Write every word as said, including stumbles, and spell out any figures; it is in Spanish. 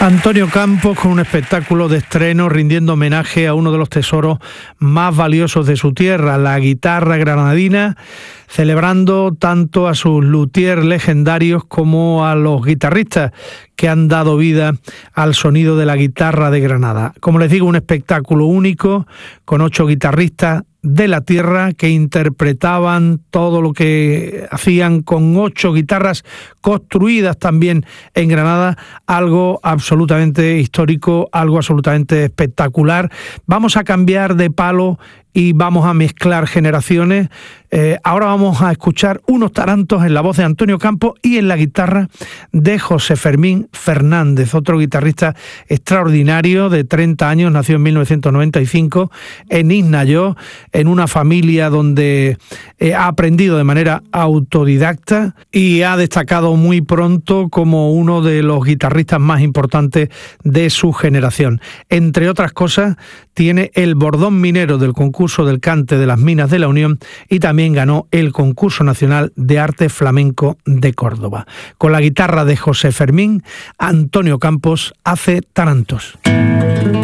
Antonio Campos con un espectáculo de estreno rindiendo homenaje a uno de los tesoros más valiosos de su tierra, la guitarra granadina, celebrando tanto a sus luthiers legendarios como a los guitarristas que han dado vida al sonido de la guitarra de Granada. Como les digo, un espectáculo único con ocho guitarristas de la tierra que interpretaban todo lo que hacían con ocho guitarras construidas también en Granada, algo absolutamente histórico, algo absolutamente espectacular. Vamos a cambiar de palo y vamos a mezclar generaciones. Eh, ahora vamos a escuchar unos tarantos en la voz de Antonio Campos y en la guitarra de José Fermín Fernández, otro guitarrista extraordinario de treinta años, nació en mil novecientos noventa y cinco en Isnayó, en una familia donde eh, ha aprendido de manera autodidacta y ha destacado muy pronto como uno de los guitarristas más importantes de su generación. Entre otras cosas, tiene el bordón minero del concurso del cante de las Minas de la Unión y también ganó el concurso nacional de arte flamenco de Córdoba. Con la guitarra de José Fermín, Antonio Campos hace tarantos.